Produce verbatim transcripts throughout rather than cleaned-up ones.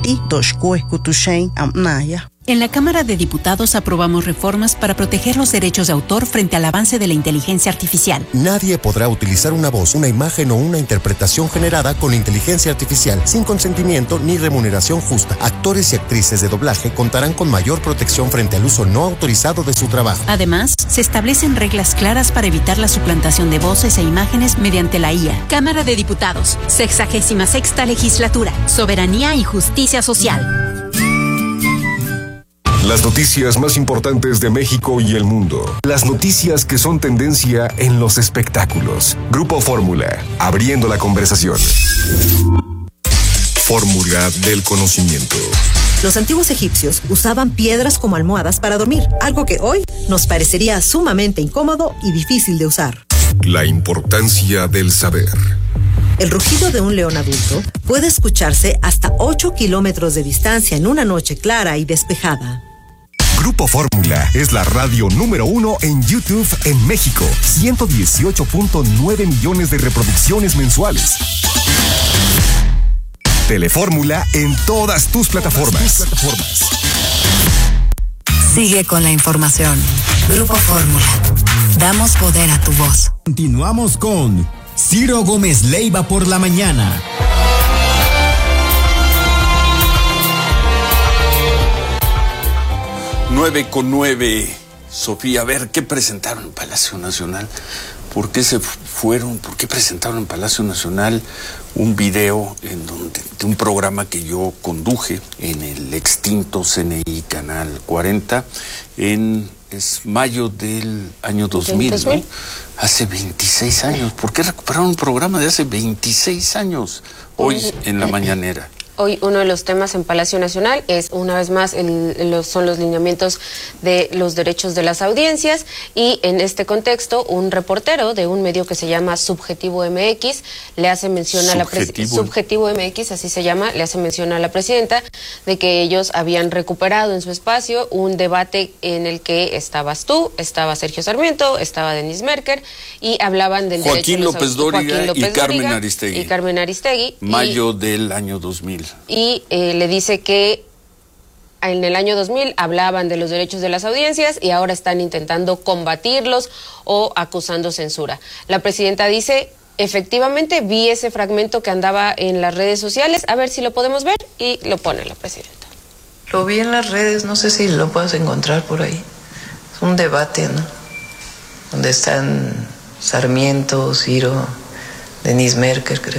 Ti doshkue kutushen amnaya. En la Cámara de Diputados aprobamos reformas para proteger los derechos de autor frente al avance de la inteligencia artificial. Nadie podrá utilizar una voz, una imagen o una interpretación generada con inteligencia artificial sin consentimiento ni remuneración justa. Actores y actrices de doblaje contarán con mayor protección frente al uso no autorizado de su trabajo. Además, se establecen reglas claras para evitar la suplantación de voces e imágenes mediante la I A. Cámara de Diputados, sexagésima sexta legislatura, soberanía y justicia social. Las noticias más importantes de México y el mundo. Las noticias que son tendencia en los espectáculos. Grupo Fórmula, abriendo la conversación. Fórmula del conocimiento. Los antiguos egipcios usaban piedras como almohadas para dormir, algo que hoy nos parecería sumamente incómodo y difícil de usar. La importancia del saber. El rugido de un león adulto puede escucharse hasta ocho kilómetros de distancia en una noche clara y despejada. Grupo Fórmula es la radio número uno en YouTube en México. ciento dieciocho punto nueve millones de reproducciones mensuales. Telefórmula en todas tus plataformas. Tus plataformas. Sigue con la información. Grupo Fórmula. Damos poder a tu voz. Continuamos con Ciro Gómez Leiva por la mañana. Nueve con nueve, Sofía, a ver, ¿qué presentaron en Palacio Nacional? ¿Por qué se fueron? ¿Por qué presentaron en Palacio Nacional un video en donde, de un programa que yo conduje en el extinto C N I Canal cuarenta en es mayo del año dos mil, ¿no? Hace veintiséis años. ¿Por qué recuperaron un programa de hace veintiséis años hoy en la mañanera? Hoy uno de los temas en Palacio Nacional es, una vez más, el, los, son los lineamientos de los derechos de las audiencias, y en este contexto un reportero de un medio que se llama Subjetivo M X le hace mención a la presidenta, Subjetivo M X, así se llama, le hace mención a la presidenta de que ellos habían recuperado en su espacio un debate en el que estabas tú, estaba Sergio Sarmiento, estaba Denis Merker, y hablaban del Joaquín derecho López Dóriga Joaquín López y Carmen Dóriga Aristegui. Y Carmen Aristegui. Mayo y, del año dos mil. Y eh, le dice que en el año dos mil hablaban de los derechos de las audiencias y ahora están intentando combatirlos o acusando censura. La presidenta dice, efectivamente vi ese fragmento que andaba en las redes sociales, a ver si lo podemos ver, y lo pone la presidenta. Lo vi en las redes, no sé si lo puedes encontrar por ahí. Es un debate, ¿no? Donde están Sarmiento, Ciro, Denis Merker, creo.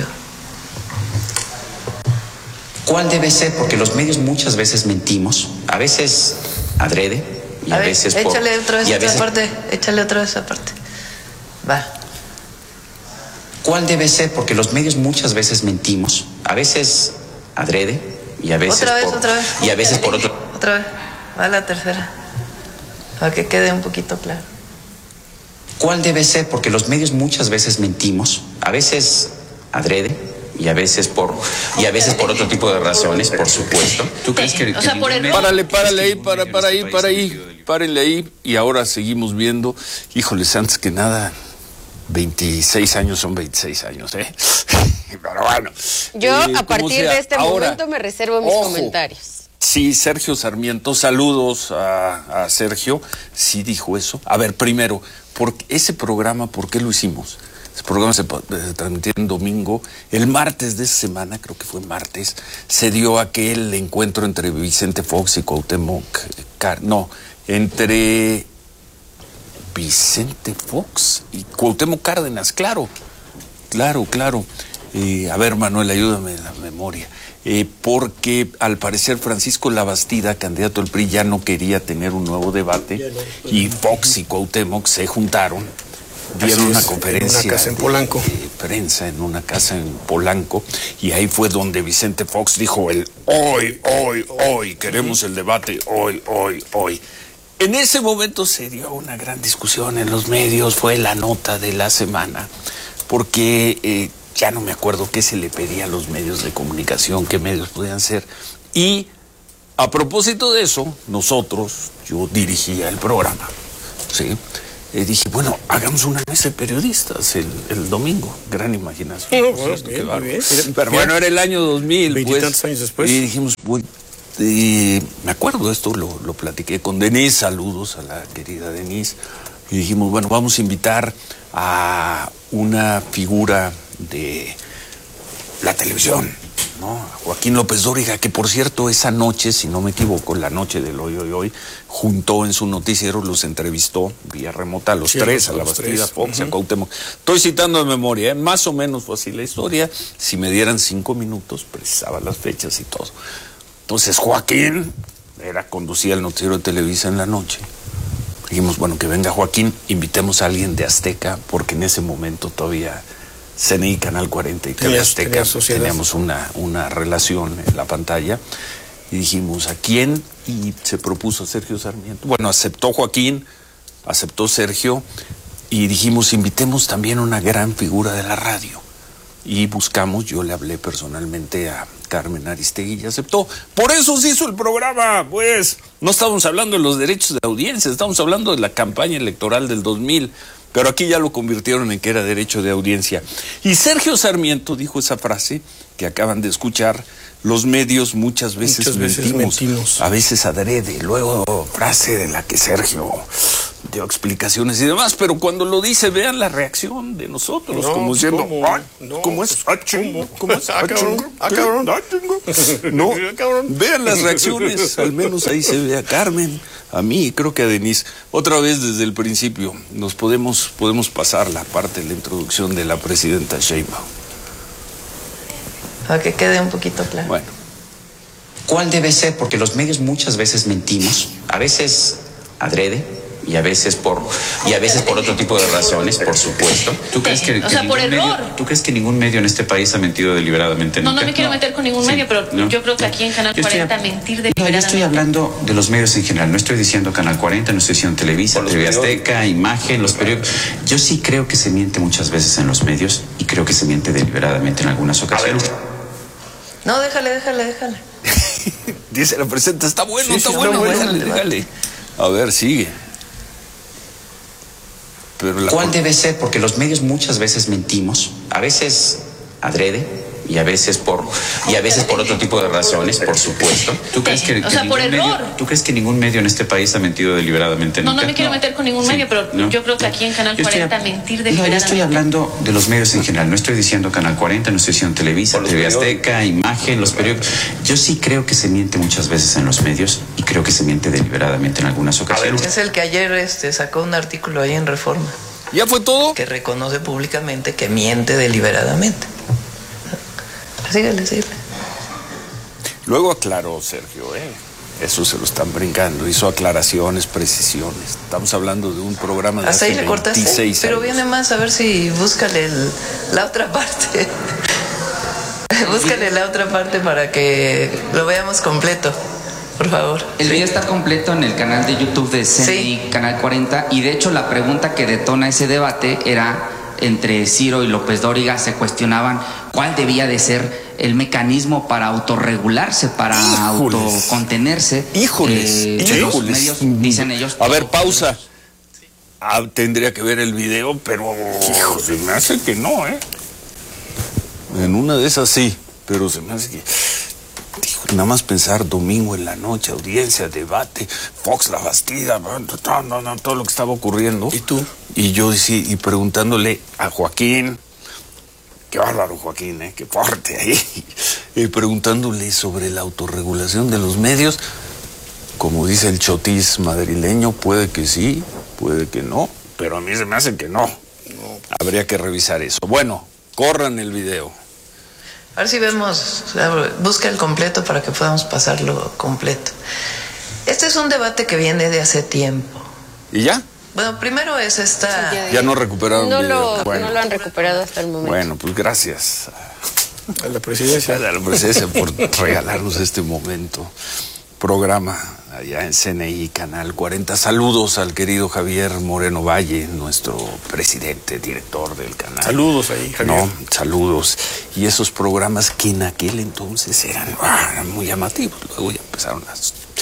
¿Cuál debe ser? Porque los medios muchas veces mentimos, a veces adrede y a, a ver, veces por... Échale otra vez esa veces... parte, échale otra vez esa parte. Va. ¿Cuál debe ser? Porque los medios muchas veces mentimos, a veces adrede y a veces otra vez, por... otra vez. Y a veces por otro... Otra vez, va la tercera, para que quede un poquito claro. ¿Cuál debe ser? Porque los medios muchas veces mentimos, a veces adrede y a veces por y a veces por otro tipo de razones, por supuesto. ¿Tú crees que, o sea, que por el... Párale, párale ahí, para, para ahí, para ahí, párenle ahí, y ahora seguimos viendo, híjoles, antes que nada, veintiséis años son veintiséis años, ¿eh? Pero bueno. Yo, eh, a partir sea, de este ahora, momento, me reservo mis ojo, comentarios. Sí, Sergio Sarmiento, saludos a, a Sergio, sí dijo eso. A ver, primero, ¿por ese programa, por qué lo hicimos? Ese programa se, se transmitió en domingo. El martes de esa semana, creo que fue martes, se dio aquel encuentro entre Vicente Fox y Cuauhtémoc Car no, entre Vicente Fox y Cuauhtémoc Cárdenas, claro, claro, claro. Eh, a ver, Manuel, ayúdame en la memoria. Eh, porque al parecer Francisco Labastida, candidato del P R I, ya no quería tener un nuevo debate, y Fox y Cuauhtémoc se juntaron. Dieron una conferencia en una casa en Polanco. De, de prensa en una casa en Polanco, y ahí fue donde Vicente Fox dijo el hoy, hoy, hoy, queremos el debate, hoy, hoy, hoy. En ese momento se dio una gran discusión en los medios, fue la nota de la semana, porque eh, ya no me acuerdo qué se le pedía a los medios de comunicación, qué medios podían ser, y a propósito de eso, nosotros, yo dirigía el programa, ¿sí? Y dije, bueno, hagamos una mesa de periodistas el, el domingo. Gran imaginación. No, bueno, bien, muy bien. Pero bueno, era el año dos mil. Veintitantos pues, años después. Y dijimos, bueno, y me acuerdo, esto lo, lo platiqué con Denise, saludos a la querida Denise. Y dijimos, bueno, vamos a invitar a una figura de la televisión, ¿no? Joaquín López Dóriga, que por cierto esa noche, si no me equivoco, la noche del hoy hoy hoy, juntó en su noticiero, los entrevistó vía remota a los sí, tres, a La Bastida, a Fox, uh-huh. a Cuauhtémoc. Estoy citando de memoria, ¿eh? Más o menos fue así la historia. Si me dieran cinco minutos, precisaba las fechas y todo. Entonces Joaquín era, conducía el noticiero de Televisa en la noche. Dijimos, bueno, que venga Joaquín, invitemos a alguien de Azteca, porque en ese momento todavía C N I, Canal cuarenta y T V Azteca teníamos una, una relación en la pantalla. Y dijimos, ¿a quién? Y se propuso a Sergio Sarmiento. Bueno, aceptó Joaquín, aceptó Sergio, y dijimos, invitemos también a una gran figura de la radio. Y buscamos, yo le hablé personalmente a Carmen Aristegui y aceptó. Por eso se hizo el programa, pues. No estábamos hablando de los derechos de audiencia, estamos hablando de la campaña electoral del dos mil. Pero aquí ya lo convirtieron en que era derecho de audiencia. Y Sergio Sarmiento dijo esa frase que acaban de escuchar: los medios muchas veces, muchas veces mentimos, mentimos, a veces adrede. Luego frase de la que Sergio dio explicaciones y demás, pero cuando lo dice, vean la reacción de nosotros, no, como diciendo, ¿cómo? Ah, no, ¿cómo es? Ah, chingo, ¿cómo es? Ah, cabrón, ah, cabrón, ah, chingo. No, vean las reacciones, al menos ahí se ve a Carmen, a mí, creo que a Denise. Otra vez desde el principio, nos podemos, podemos pasar la parte de la introducción de la presidenta Sheinbaum. Para que quede un poquito claro. Bueno. ¿Cuál debe ser? Porque los medios muchas veces mentimos, a veces adrede, y a veces por y a veces por otro tipo de razones, por supuesto. ¿Tú crees que, o que sea, ningún por error. Medio, ¿Tú crees que ningún medio en este país ha mentido deliberadamente? No, nunca? no me quiero no. meter con ningún sí, medio, pero no. yo creo que aquí en Canal cuarenta estoy, mentir deliberadamente. No, yo estoy hablando de los medios en general. No estoy diciendo Canal cuarenta, no estoy diciendo Televisa, T V Azteca, Imagen, los periódicos. Yo sí creo que se miente muchas veces en los medios y creo que se miente deliberadamente en algunas ocasiones. No, déjale, déjale, déjale. Dice la presidenta, está bueno, sí, está, sí, bueno, bueno, déjale, déjale. A ver, sigue. Pero la ¿Cuál debe ser? Porque los medios muchas veces mentimos, a veces adrede y a veces por y a veces por otro tipo de razones, por supuesto. ¿Tú crees que, o que sea, por error. Medio, ¿Tú crees que ningún medio en este país ha mentido deliberadamente? No, nunca? no me quiero no. meter con ningún sí, medio, pero no. yo creo que aquí en Canal cuarenta mentir deliberadamente. No, yo estoy hablando de los medios en general. No estoy diciendo Canal cuarenta, no estoy diciendo Televisa, T V Azteca, Imagen, los periódicos. Yo sí creo que se miente muchas veces en los medios y creo que se miente deliberadamente en algunas ocasiones. Es el que ayer este, sacó un artículo ahí en Reforma. ¿Ya fue todo? Que reconoce públicamente que miente deliberadamente. Síguele, síguele. Luego aclaró Sergio, ¿eh? Eso se lo están brincando. Hizo aclaraciones, precisiones. Estamos hablando de un programa de hasta hace ahí le cortaste, veintiséis pero años. Viene más, a ver si búscale el, la otra parte. Búscale la otra parte para que lo veamos completo. Por favor. El video está completo en el canal de YouTube de C N I, sí. Canal cuarenta, y de hecho la pregunta que detona ese debate era entre Ciro y López Dóriga. Se cuestionaban cuál debía de ser el mecanismo para autorregularse, para Híjoles. autocontenerse. Híjoles, eh, híjoles. Los medios, dicen ellos. A ver, pausa. Ah, tendría que ver el video, pero Híjole. se me hace que no, ¿eh? En una de esas sí, pero se me hace que... Nada más pensar domingo en la noche, audiencia, debate, Fox, La Bastida, no, no, no, todo lo que estaba ocurriendo. ¿Y tú? Y yo decía, y preguntándole a Joaquín, qué bárbaro Joaquín, ¿eh? Qué fuerte ahí, y preguntándole sobre la autorregulación de los medios, como dice el chotis madrileño, puede que sí, puede que no, pero a mí se me hace que no. no. Habría que revisar eso. Bueno, corran el video. A ver si vemos, busca el completo para que podamos pasarlo completo. Este es un debate que viene de hace tiempo. ¿Y ya? Bueno, primero es esta... Sí, ya, ya no recuperaron no video. Lo, bueno. no lo han recuperado hasta el momento. Bueno, pues gracias a la presidencia. A la presidencia por regalarnos este momento. Programa allá en C N I, Canal cuarenta. Saludos al querido Javier Moreno Valle, nuestro presidente, director del canal. Saludos ahí, Javier. No, saludos. Y esos programas que en aquel entonces eran, ah, eran muy llamativos. Luego ya empezaron a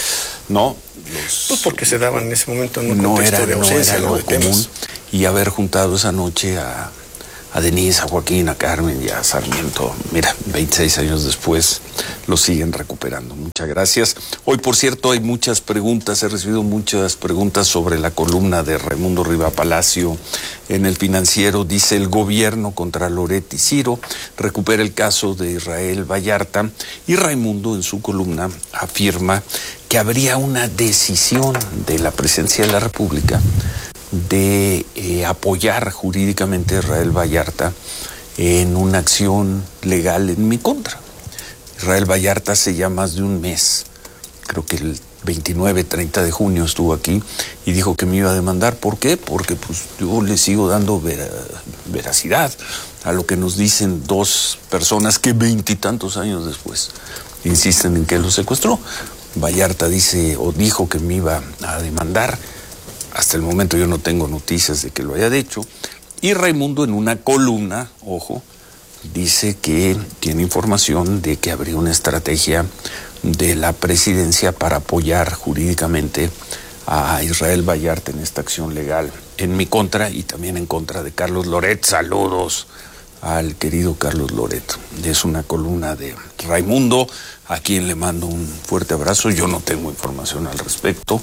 ¿no? Los, pues porque se daban en ese momento en un no contexto era, de ausencia, no era ¿no? lo de común. temas. Y haber juntado esa noche a, a Denise, a Joaquín, a Carmen y a Sarmiento, mira, veintiséis años después lo siguen recuperando. Muchas gracias. Hoy, por cierto, hay muchas preguntas, he recibido muchas preguntas sobre la columna de Raimundo Riva Palacio en El Financiero. Dice: el gobierno contra Loret y Ciro recupera el caso de Israel Vallarta, y Raimundo en su columna afirma que habría una decisión de la Presidencia de la República de eh, apoyar jurídicamente a Israel Vallarta en una acción legal en mi contra. Israel Vallarta hace ya más de un mes, creo que el veintinueve, treinta de junio estuvo aquí y dijo que me iba a demandar. ¿Por qué? Porque pues yo le sigo dando vera, veracidad a lo que nos dicen dos personas que veintitantos años después insisten en que lo secuestró. Vallarta dice o dijo que me iba a demandar. Hasta el momento yo no tengo noticias de que lo haya hecho. Y Raimundo en una columna, ojo, dice que tiene información de que habría una estrategia de la presidencia para apoyar jurídicamente a Israel Vallarta en esta acción legal en mi contra y también en contra de Carlos Loret. Saludos al querido Carlos Loret. Es una columna de Raimundo, a quien le mando un fuerte abrazo. Yo no tengo información al respecto.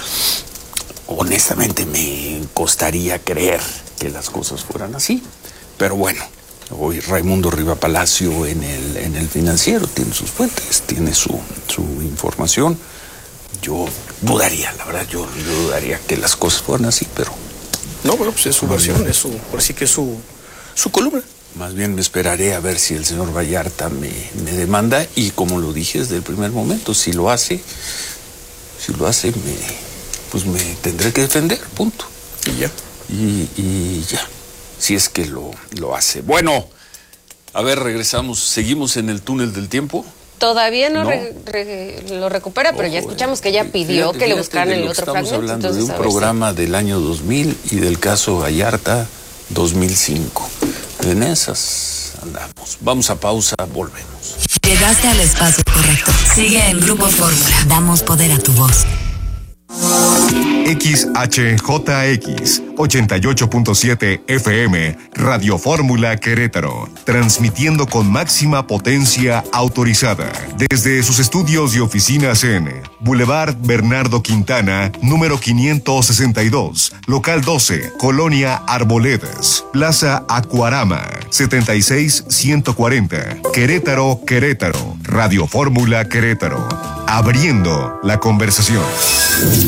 Honestamente me costaría creer que las cosas fueran así, pero bueno, hoy Raimundo Riva Palacio en el, en el Financiero tiene sus fuentes, tiene su, su información. Yo dudaría, la verdad, yo, yo dudaría que las cosas fueran así, pero... No, bueno, pues es su versión, es su, por así que es su, su columna. Más bien me esperaré a ver si el señor Vallarta me, me demanda, y como lo dije desde el primer momento, si lo hace, si lo hace, me... pues me tendré que defender, punto. Y ya. Y, y ya, si es que lo, lo hace. Bueno, a ver, regresamos, seguimos en el túnel del tiempo. Todavía no, no. Re, re, lo recupera, pero Ojo, ya escuchamos que ya pidió fíjate, que le fíjate buscaran de el lo otro que estamos fragmento. hablando Entonces, de un a ver programa si... del año dos mil y del caso Vallarta dos mil cinco. En esas andamos. Vamos a pausa, volvemos. Llegaste al espacio correcto. Sigue en Grupo Fórmula. Damos poder a tu voz. X H J X ochenta y ocho punto siete F M, Radio Fórmula Querétaro, transmitiendo con máxima potencia autorizada desde sus estudios y oficinas en Boulevard Bernardo Quintana, número quinientos sesenta y dos, local doce, Colonia Arboledas, Plaza Acuarama, setenta y seis ciento cuarenta, Querétaro, Querétaro, Radio Fórmula Querétaro, abriendo la conversación.